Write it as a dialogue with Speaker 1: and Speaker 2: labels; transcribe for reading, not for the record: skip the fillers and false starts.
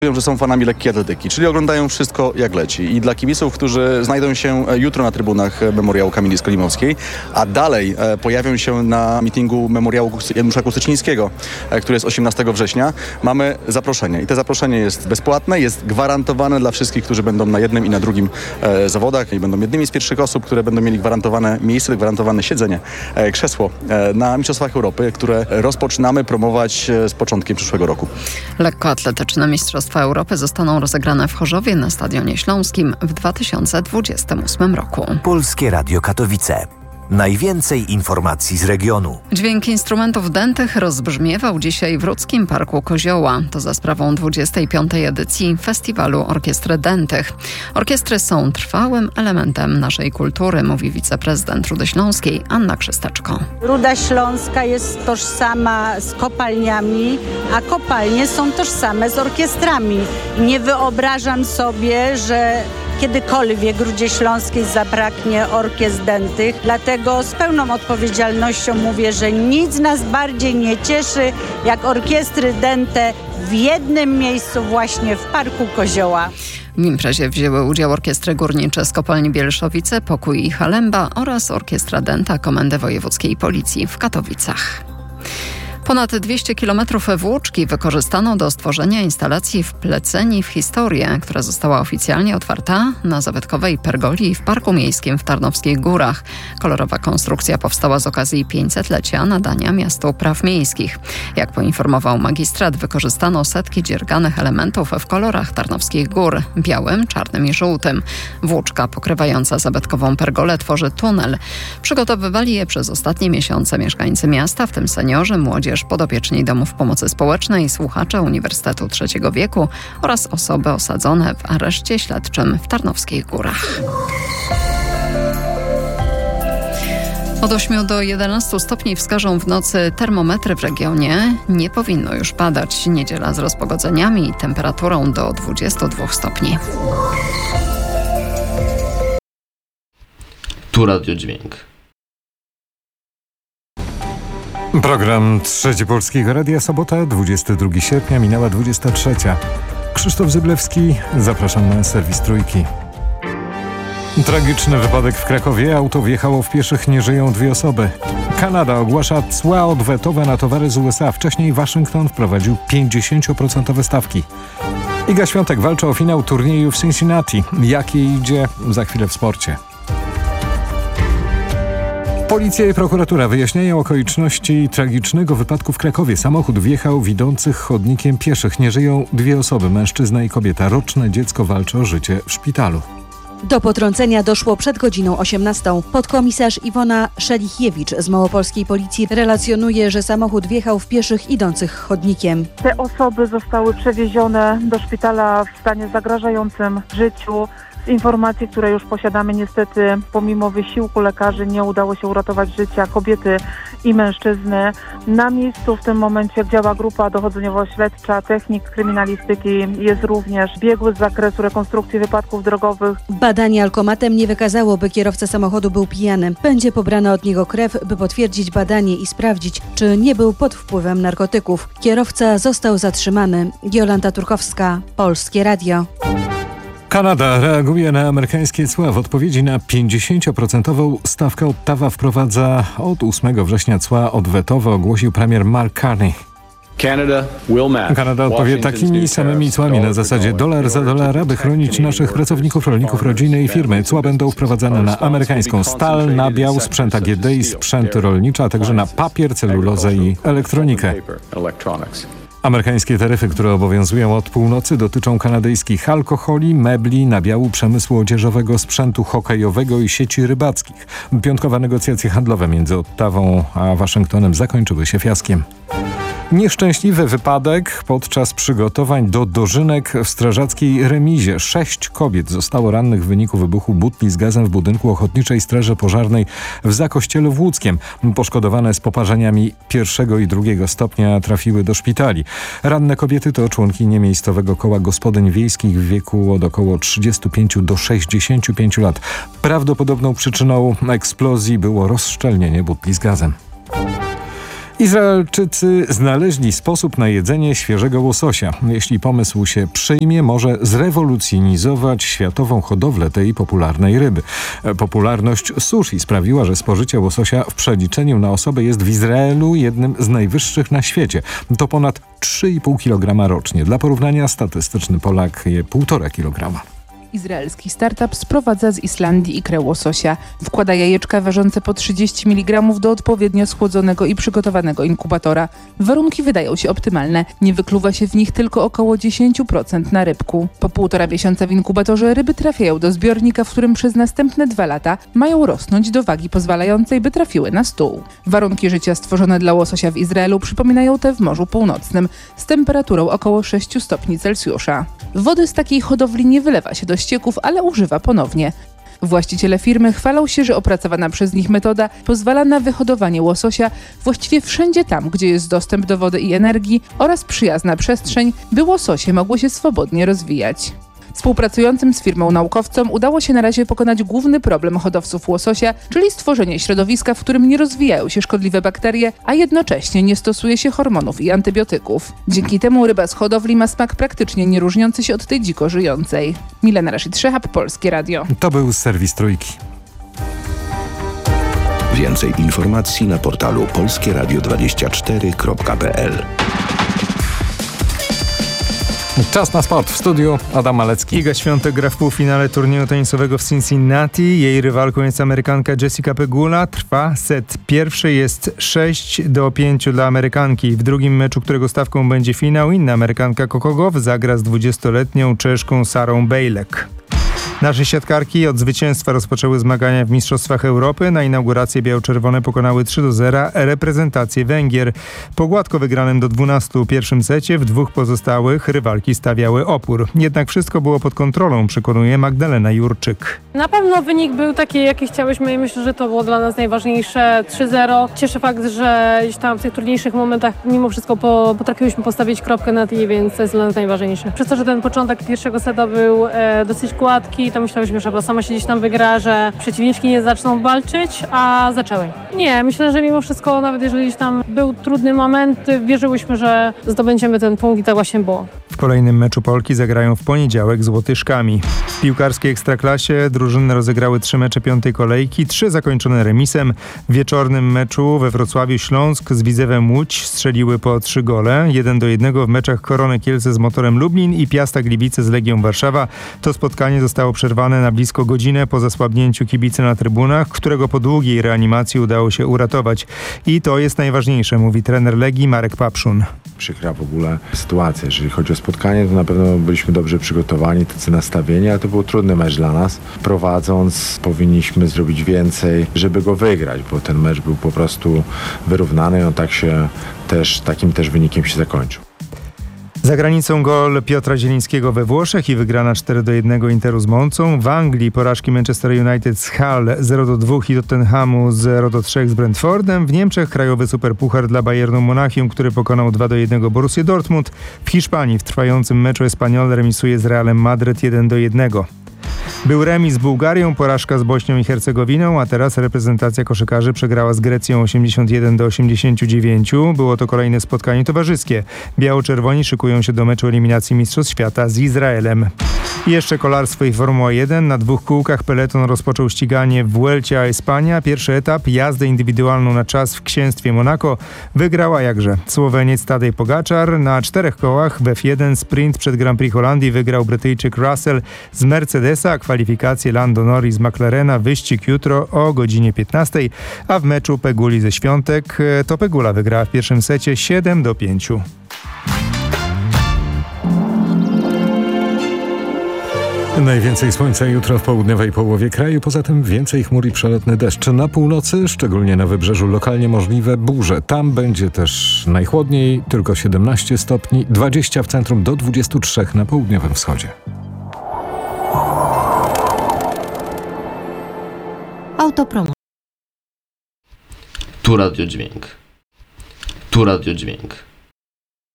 Speaker 1: że są fanami lekkiej atletyki, czyli oglądają wszystko jak leci. I dla kibiców, którzy znajdą się jutro na trybunach Memoriału Kamili Skolimowskiej, a dalej pojawią się na mitingu Memoriału Janusza Kustyczyńskiego, który jest 18 września, mamy zaproszenie. I to zaproszenie jest bezpłatne, jest gwarantowane dla wszystkich, którzy będą na jednym i na drugim zawodach i będą jednymi z pierwszych osób, które będą mieli gwarantowane miejsce, gwarantowane siedzenie, krzesło na Mistrzostwach Europy, które rozpoczynamy promować z początkiem przyszłego roku.
Speaker 2: Lekkoatletyczne Mistrzostwa Europy zostaną rozegrane w Chorzowie na Stadionie Śląskim w 2028 roku.
Speaker 3: Polskie Radio Katowice. Najwięcej informacji z regionu.
Speaker 2: Dźwięk instrumentów dętych rozbrzmiewał dzisiaj w Łódzkim Parku Kozioła. To za sprawą 25. edycji Festiwalu Orkiestry Dętych. Orkiestry są trwałym elementem naszej kultury, mówi wiceprezydent Rudy Śląskiej Anna Krzysteczko.
Speaker 4: Ruda Śląska jest tożsama z kopalniami, a kopalnie są tożsame z orkiestrami. Nie wyobrażam sobie, że kiedykolwiek Rudzie Śląskiej zabraknie orkiestr dętych. Dlatego z pełną odpowiedzialnością mówię, że nic nas bardziej nie cieszy jak orkiestry dęte w jednym miejscu właśnie w Parku Kozioła.
Speaker 2: W imprezie wzięły udział orkiestry górnicze z kopalni Bielszowice, Pokój i Halemba oraz orkiestra dęta Komendy Wojewódzkiej Policji w Katowicach. Ponad 200 km włóczki wykorzystano do stworzenia instalacji Wpleceni w historię, która została oficjalnie otwarta na zabytkowej pergoli w Parku Miejskim w Tarnowskich Górach. Kolorowa konstrukcja powstała z okazji 500-lecia nadania miastu praw miejskich. Jak poinformował magistrat, wykorzystano setki dzierganych elementów w kolorach Tarnowskich Gór – białym, czarnym i żółtym. Włóczka pokrywająca zabytkową pergolę tworzy tunel. Przygotowywali je przez ostatnie miesiące mieszkańcy miasta, w tym seniorzy, młodzież, podopieczni domów pomocy społecznej, słuchacze Uniwersytetu Trzeciego Wieku oraz osoby osadzone w areszcie śledczym w Tarnowskich Górach. Od 8 do 11 stopni wskażą w nocy termometry w regionie. Nie powinno już padać. Niedziela z rozpogodzeniami i temperaturą do 22 stopni.
Speaker 5: Tu Radio Dźwięk.
Speaker 6: Program Trzeci Polskiego Radia, sobota, 22 sierpnia, minęła 23. Krzysztof Zyblewski, zapraszam na serwis Trójki. Tragiczny wypadek w Krakowie. Auto wjechało w pieszych, nie żyją 2 osoby. Kanada ogłasza cła odwetowe na towary z USA. Wcześniej Waszyngton wprowadził 50% stawki. Iga Świątek walczy o finał turnieju w Cincinnati. Jak jej idzie? Za chwilę w sporcie. Policja i prokuratura wyjaśniają okoliczności tragicznego wypadku w Krakowie. Samochód wjechał w idących chodnikiem pieszych. Nie żyją 2 osoby, mężczyzna i kobieta. Roczne dziecko walczy o życie w szpitalu.
Speaker 7: Do potrącenia doszło przed godziną 18. Podkomisarz Iwona Szelichiewicz z małopolskiej policji relacjonuje, że samochód wjechał w pieszych idących chodnikiem.
Speaker 8: Te osoby zostały przewiezione do szpitala w stanie zagrażającym życiu. Z informacji, które już posiadamy, niestety pomimo wysiłku lekarzy nie udało się uratować życia kobiety i mężczyzny. Na miejscu w tym momencie działa grupa dochodzeniowo-śledcza, technik kryminalistyki, jest również biegły z zakresu rekonstrukcji wypadków drogowych.
Speaker 7: Badanie alkomatem nie wykazało, by kierowca samochodu był pijany. Będzie pobrana od niego krew, by potwierdzić badanie i sprawdzić, czy nie był pod wpływem narkotyków. Kierowca został zatrzymany. Jolanta Turkowska, Polskie Radio.
Speaker 6: Kanada reaguje na amerykańskie cła. W odpowiedzi na 50% stawkę Ottawa wprowadza od 8 września cła odwetowe, ogłosił premier Mark Carney. Kanada odpowie takimi samymi cłami na zasadzie dolar za dolar, aby chronić naszych pracowników, rolników, rodziny i firmy. Cła będą wprowadzane na amerykańską stal, nabiał, sprzęt AGD i sprzęt rolniczy, a także na papier, celulozę i elektronikę. Amerykańskie taryfy, które obowiązują od północy, dotyczą kanadyjskich alkoholi, mebli, nabiału, przemysłu odzieżowego, sprzętu hokejowego i sieci rybackich. Piątkowe negocjacje handlowe między Ottawą a Waszyngtonem zakończyły się fiaskiem. Nieszczęśliwy wypadek podczas przygotowań do dożynek w strażackiej remizie. 6 kobiet zostało rannych w wyniku wybuchu butli z gazem w budynku Ochotniczej Straży Pożarnej w Zakościelu w Łódzkiem. Poszkodowane z poparzeniami 1. i 2. stopnia trafiły do szpitali. Ranne kobiety to członkinie miejscowego koła gospodyń wiejskich w wieku od około 35 do 65 lat. Prawdopodobną przyczyną eksplozji było rozszczelnienie butli z gazem. Izraelczycy znaleźli sposób na jedzenie świeżego łososia. Jeśli pomysł się przyjmie, może zrewolucjonizować światową hodowlę tej popularnej ryby. Popularność sushi sprawiła, że spożycie łososia w przeliczeniu na osobę jest w Izraelu jednym z najwyższych na świecie. To ponad 3,5 kg rocznie. Dla porównania statystyczny Polak je 1,5 kg.
Speaker 5: Izraelski startup sprowadza z Islandii ikrę łososia. Wkłada jajeczka ważące po 30 mg do odpowiednio schłodzonego i przygotowanego inkubatora. Warunki wydają się optymalne. Nie wykluwa się w nich tylko około 10% na rybku. Po 1,5 miesiąca w inkubatorze ryby trafiają do zbiornika, w którym przez następne 2 lata mają rosnąć do wagi pozwalającej, by trafiły na stół. Warunki życia stworzone dla łososia w Izraelu przypominają te w Morzu Północnym, z temperaturą około 6 stopni Celsjusza. Wody z takiej hodowli nie wylewa się do ścieków, ale używa ponownie. Właściciele firmy chwalą się, że opracowana przez nich metoda pozwala na wyhodowanie łososia właściwie wszędzie tam, gdzie jest dostęp do wody i energii oraz przyjazna przestrzeń, by łososie mogły się swobodnie rozwijać. Współpracującym z firmą naukowcom udało się na razie pokonać główny problem hodowców łososia, czyli stworzenie środowiska, w którym nie rozwijają się szkodliwe bakterie, a jednocześnie nie stosuje się hormonów i antybiotyków. Dzięki temu ryba z hodowli ma smak praktycznie nie różniący się od tej dziko żyjącej. Milena Rashid-Szehab, Polskie Radio.
Speaker 6: To był serwis Trójki.
Speaker 9: Więcej informacji na portalu polskieradio24.pl.
Speaker 6: Czas na sport. W studiu Adam Malecki.
Speaker 10: Iga Świątek gra w półfinale turnieju tenisowego w Cincinnati. Jej rywalką jest Amerykanka Jessica Pegula. Trwa set pierwszy, jest 6-5 dla Amerykanki. W drugim meczu, którego stawką będzie finał, inna Amerykanka Coco Gauff zagra z 20-letnią Czeszką Sarą Bejlek. Nasze siatkarki od zwycięstwa rozpoczęły zmagania w Mistrzostwach Europy. Na inaugurację biało-czerwone pokonały 3-0 reprezentację Węgier. Po gładko wygranym do 12 pierwszym secie w 2 pozostałych rywalki stawiały opór. Jednak wszystko było pod kontrolą, przekonuje Magdalena Jurczyk.
Speaker 11: Na pewno wynik był taki, jaki chciałyśmy i myślę, że to było dla nas najważniejsze. 3-0. Cieszy fakt, że gdzieś tam w tych trudniejszych momentach mimo wszystko potrafiłyśmy postawić kropkę nad i, więc to jest dla nas najważniejsze. Przez to, że ten początek pierwszego seta był dosyć gładki, to myślałyśmy, że sama się gdzieś tam wygra, że przeciwniczki nie zaczną walczyć, a zaczęły. Nie, myślę, że mimo wszystko, nawet jeżeli gdzieś tam był trudny moment, wierzyłyśmy, że zdobędziemy ten punkt i tak właśnie było.
Speaker 10: W kolejnym meczu Polki zagrają w poniedziałek z Łotyszkami. W piłkarskiej Ekstraklasie drużyny rozegrały 3 mecze 5. kolejki, 3 zakończone remisem. W wieczornym meczu we Wrocławiu Śląsk z Widzewem Łódź strzeliły po 3 gole. 1-1 w meczach Korony Kielce z Motorem Lublin i Piasta Gliwice z Legią Warszawa. To spotkanie zostało przerwane na blisko godzinę po zasłabnięciu kibicy na trybunach, którego po długiej reanimacji udało się uratować. I to jest najważniejsze, mówi trener Legii Marek Papszun.
Speaker 12: Przykra w ogóle sytuacja. Jeżeli chodzi o spotkanie, to na pewno byliśmy dobrze przygotowani, tacy nastawieni, ale to był trudny mecz dla nas. Prowadząc powinniśmy zrobić więcej, żeby go wygrać, bo ten mecz był po prostu wyrównany i on takim też wynikiem się zakończył.
Speaker 10: Za granicą gol Piotra Zielińskiego we Włoszech i wygrana 4-1 Interu z Moncą. W Anglii porażki Manchester United z Hull 0-2 i Tottenhamu 0-3 z Brentfordem. W Niemczech krajowy superpuchar dla Bayernu Monachium, który pokonał 2-1 Borussię Dortmund. W Hiszpanii w trwającym meczu Espanyol remisuje z Realem Madryt 1-1. Był remis z Bułgarią, porażka z Bośnią i Hercegowiną, a teraz reprezentacja koszykarzy przegrała z Grecją 81-89. Było to kolejne spotkanie towarzyskie. Biało-czerwoni szykują się do meczu eliminacji Mistrzostw Świata z Izraelem. I jeszcze kolarstwo i Formuła 1. Na 2 kółkach peleton rozpoczął ściganie w Vuelcie a España. Pierwszy etap, jazdę indywidualną na czas w księstwie Monako, wygrała jakże Słoweniec Tadej Pogaczar. Na 4 kołach w F1 sprint przed Grand Prix Holandii wygrał Brytyjczyk Russell z Mercedesa, kwalifikacje Lando Norris z McLarena, wyścig jutro o godzinie 15, a w meczu Peguli ze Świątek to Pegula wygrała w pierwszym secie 7-5.
Speaker 6: Najwięcej słońca jutro w południowej połowie kraju, poza tym więcej chmur i przelotny deszcz. Na północy, szczególnie na wybrzeżu, lokalnie możliwe burze. Tam będzie też najchłodniej, tylko 17 stopni, 20 w centrum do 23 na południowym wschodzie.
Speaker 13: Autopromo. Tu radiodźwięk. Tu radiodźwięk.